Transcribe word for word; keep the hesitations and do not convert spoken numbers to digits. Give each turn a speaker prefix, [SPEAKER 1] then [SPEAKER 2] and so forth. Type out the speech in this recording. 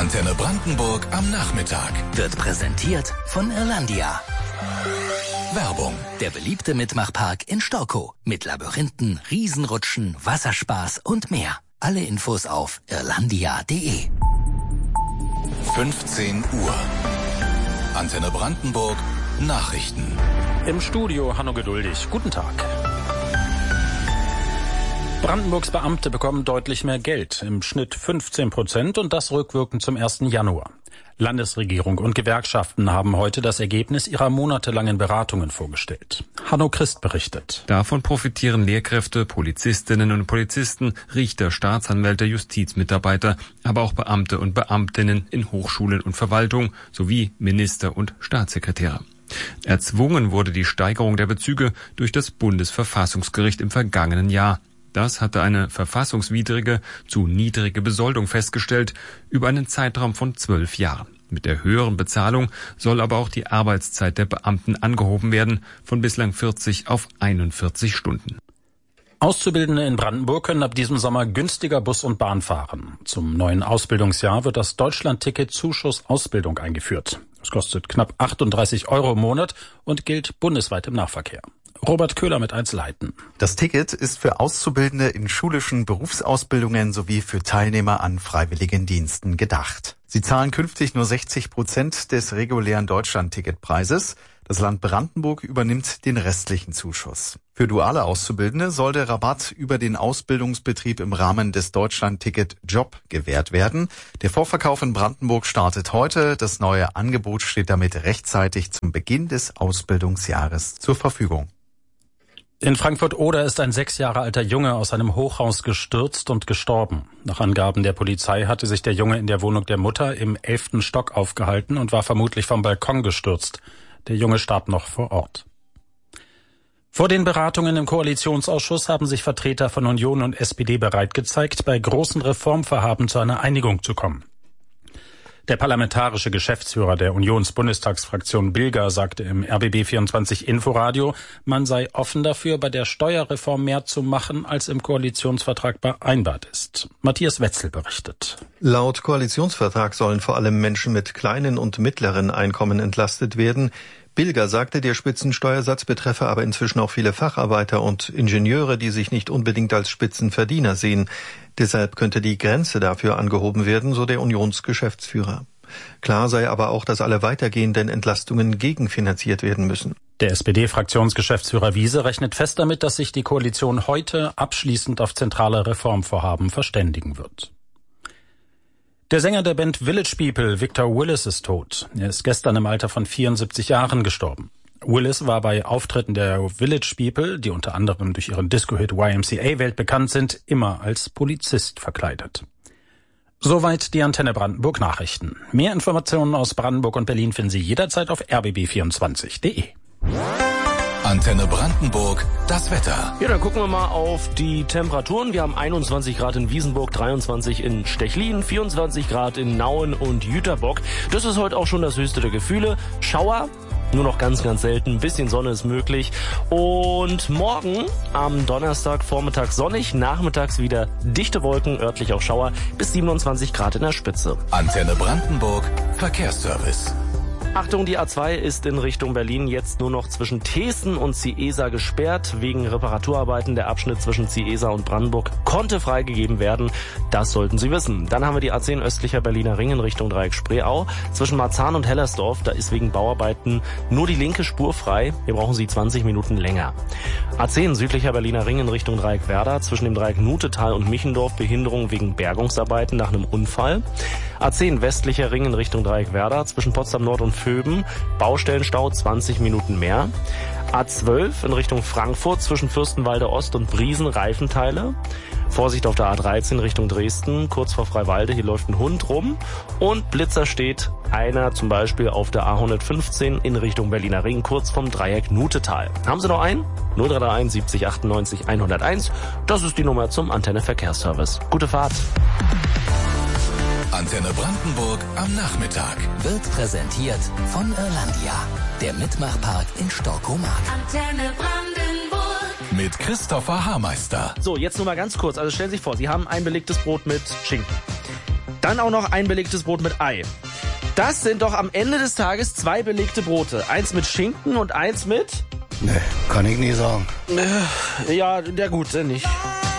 [SPEAKER 1] Antenne Brandenburg am Nachmittag.
[SPEAKER 2] Wird präsentiert von Irlandia.
[SPEAKER 1] Werbung.
[SPEAKER 2] Der beliebte Mitmachpark in Storkow. Mit Labyrinthen, Riesenrutschen, Wasserspaß und mehr. Alle Infos auf irlandia punkt de.
[SPEAKER 1] fünfzehn Uhr. Antenne Brandenburg. Nachrichten.
[SPEAKER 3] Im Studio Hanno Geduldig. Guten Tag. Brandenburgs Beamte bekommen deutlich mehr Geld, im Schnitt fünfzehn Prozent und das rückwirkend zum ersten Januar. Landesregierung und Gewerkschaften haben heute das Ergebnis ihrer monatelangen Beratungen vorgestellt. Hanno Christ berichtet.
[SPEAKER 4] Davon profitieren Lehrkräfte, Polizistinnen und Polizisten, Richter, Staatsanwälte, Justizmitarbeiter, aber auch Beamte und Beamtinnen in Hochschulen und Verwaltung sowie Minister und Staatssekretäre. Erzwungen wurde die Steigerung der Bezüge durch das Bundesverfassungsgericht im vergangenen Jahr. Das hatte eine verfassungswidrige, zu niedrige Besoldung festgestellt, über einen Zeitraum von zwölf Jahren. Mit der höheren Bezahlung soll aber auch die Arbeitszeit der Beamten angehoben werden, von bislang vierzig auf einundvierzig Stunden.
[SPEAKER 3] Auszubildende in Brandenburg können ab diesem Sommer günstiger Bus und Bahn fahren. Zum neuen Ausbildungsjahr wird das Deutschlandticket Zuschuss Ausbildung eingeführt. Es kostet knapp achtunddreißig Euro im Monat und gilt bundesweit im Nahverkehr. Robert Köhler mit Einzelheiten.
[SPEAKER 5] Das Ticket ist für Auszubildende in schulischen Berufsausbildungen sowie für Teilnehmer an Freiwilligendiensten gedacht. Sie zahlen künftig nur sechzig Prozent des regulären Deutschlandticketpreises. Das Land Brandenburg übernimmt den restlichen Zuschuss. Für duale Auszubildende soll der Rabatt über den Ausbildungsbetrieb im Rahmen des Deutschlandticket Job gewährt werden. Der Vorverkauf in Brandenburg startet heute. Das neue Angebot steht damit rechtzeitig zum Beginn des Ausbildungsjahres zur Verfügung.
[SPEAKER 3] In Frankfurt-Oder ist ein sechs Jahre alter Junge aus einem Hochhaus gestürzt und gestorben. Nach Angaben der Polizei hatte sich der Junge in der Wohnung der Mutter im elften Stock aufgehalten und war vermutlich vom Balkon gestürzt. Der Junge starb noch vor Ort. Vor den Beratungen im Koalitionsausschuss haben sich Vertreter von Union und S P D bereit gezeigt, bei großen Reformvorhaben zu einer Einigung zu kommen. Der parlamentarische Geschäftsführer der Unionsbundestagsfraktion Bilger sagte im R B B vierundzwanzig Inforadio, man sei offen dafür, bei der Steuerreform mehr zu machen, als im Koalitionsvertrag vereinbart ist. Matthias Wetzel berichtet.
[SPEAKER 6] Laut Koalitionsvertrag sollen vor allem Menschen mit kleinen und mittleren Einkommen entlastet werden. Bilger sagte, der Spitzensteuersatz betreffe aber inzwischen auch viele Facharbeiter und Ingenieure, die sich nicht unbedingt als Spitzenverdiener sehen. Deshalb könnte die Grenze dafür angehoben werden, so der Unionsgeschäftsführer. Klar sei aber auch, dass alle weitergehenden Entlastungen gegenfinanziert werden müssen.
[SPEAKER 3] Der S P D-Fraktionsgeschäftsführer Wiese rechnet fest damit, dass sich die Koalition heute abschließend auf zentrale Reformvorhaben verständigen wird. Der Sänger der Band Village People, Victor Willis, ist tot. Er ist gestern im Alter von vierundsiebzig Jahren gestorben. Willis war bei Auftritten der Village People, die unter anderem durch ihren Disco-Hit Y M C A weltbekannt sind, immer als Polizist verkleidet. Soweit die Antenne Brandenburg Nachrichten. Mehr Informationen aus Brandenburg und Berlin finden Sie jederzeit auf r b b vierundzwanzig punkt de.
[SPEAKER 1] Antenne Brandenburg, das Wetter.
[SPEAKER 7] Ja, dann gucken wir mal auf die Temperaturen. Wir haben einundzwanzig Grad in Wiesenburg, dreiundzwanzig in Stechlin, vierundzwanzig Grad in Nauen und Jüterbock. Das ist heute auch schon das höchste der Gefühle. Schauer, nur noch ganz, ganz selten. Ein bisschen Sonne ist möglich. Und morgen am Donnerstag Vormittag sonnig, nachmittags wieder dichte Wolken, örtlich auch Schauer, bis siebenundzwanzig Grad in der Spitze.
[SPEAKER 1] Antenne Brandenburg, Verkehrsservice.
[SPEAKER 7] Achtung, die A zwei ist in Richtung Berlin jetzt nur noch zwischen Thesen und Ciesa gesperrt. Wegen Reparaturarbeiten der Abschnitt zwischen Ciesa und Brandenburg konnte freigegeben werden. Das sollten Sie wissen. Dann haben wir die A zehn östlicher Berliner Ring in Richtung Dreieck Spreeau. Zwischen Marzahn und Hellersdorf, da ist wegen Bauarbeiten nur die linke Spur frei. Hier brauchen Sie zwanzig Minuten länger. A zehn südlicher Berliner Ring in Richtung Dreieck Werder. Zwischen dem Dreieck Nutetal und Michendorf Behinderung wegen Bergungsarbeiten nach einem Unfall. A zehn westlicher Ring in Richtung Dreieck Werder. Zwischen Potsdam Nord und Föben, Baustellenstau zwanzig Minuten mehr. A zwölf in Richtung Frankfurt zwischen Fürstenwalde Ost und Briesen Reifenteile. Vorsicht auf der A dreizehn Richtung Dresden, kurz vor Freiwalde, hier läuft ein Hund rum. Und Blitzer steht einer zum Beispiel auf der A hundertfünfzehn in Richtung Berliner Ring, kurz vom Dreieck Nutetal. Haben Sie noch einen? null drei drei eins siebzig achtundneunzig hunderteins. Das ist die Nummer zum Antenne Verkehrsservice. Gute Fahrt.
[SPEAKER 1] Antenne Brandenburg am Nachmittag.
[SPEAKER 2] Wird präsentiert von Irlandia. Der Mitmachpark in Storkow-Mark.
[SPEAKER 8] Antenne Brandenburg.
[SPEAKER 1] Mit Christopher Haarmeister.
[SPEAKER 7] So, jetzt nur mal ganz kurz. Also stellen Sie sich vor, Sie haben ein belegtes Brot mit Schinken. Dann auch noch ein belegtes Brot mit Ei. Das sind doch am Ende des Tages zwei belegte Brote. Eins mit Schinken und eins mit...
[SPEAKER 9] Nee, kann ich nie sagen.
[SPEAKER 7] Äh, ja, der gut, nicht.